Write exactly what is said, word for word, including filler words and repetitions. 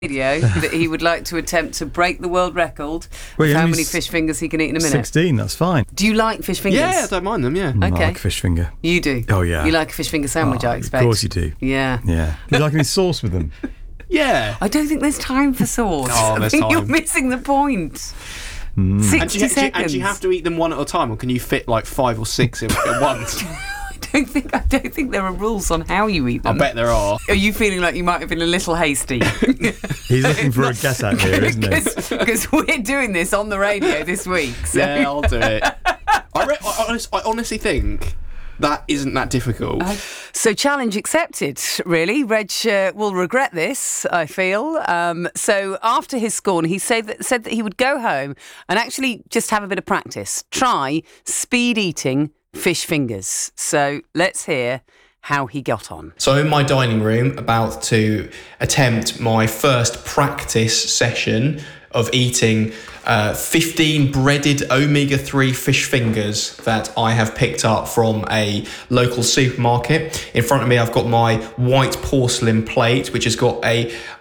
radio that he would like to attempt to break the world record Well, of yeah, how he's many fish fingers he can eat in a minute. sixteen, that's fine. Do you like fish fingers? Yeah, I don't mind them, yeah. Mm, Okay. I like a fish finger. You do? Oh, yeah. You like a fish finger sandwich, Oh, I expect. Of course you do. Yeah. Yeah. Do you like any sauce with them? Yeah. I don't think there's time for sauce. Oh, I there's think you're time. missing the point. Mm. sixty And do, you, do, you, seconds. and do you have to eat them one at a time, or can you fit like five or six in, at once? I don't think I don't think there are rules on how you eat I them. bet there are. Are you feeling like you might have been a little hasty? He's looking for a get out here, isn't he? Because we're doing this on the radio this week. So. Yeah, I'll do it. I, re- I, honest, I honestly think that isn't that difficult. So challenge accepted, really. Reg uh, will regret this, I feel. Um, so after his scorn, he said that, said that he would go home and actually just have a bit of practice. Try speed eating fish fingers. So let's hear how he got on. So in my dining room, about to attempt my first practice session of eating uh, fifteen breaded omega three fish fingers that I have picked up from a local supermarket. In front of me, I've got my white porcelain plate, which has got a